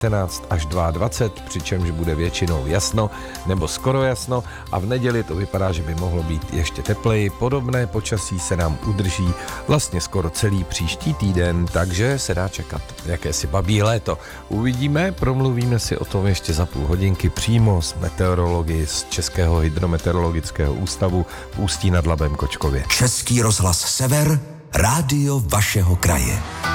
19 až 22, přičemž bude většinou jasno nebo skoro jasno a v neděli to vypadá, že by mohlo být ještě tepleji. Podobné počasí se nám udrží vlastně skoro celý příští týden, takže se dá čekat jakési babí léto. Uvidíme, promluvíme si o tom ještě za půl hodinky přímo s meteorology z Českého hydrometeorologického ústavu v Ústí nad Labem Kočkově. Český rozhlas Sever, rádio vašeho kraje.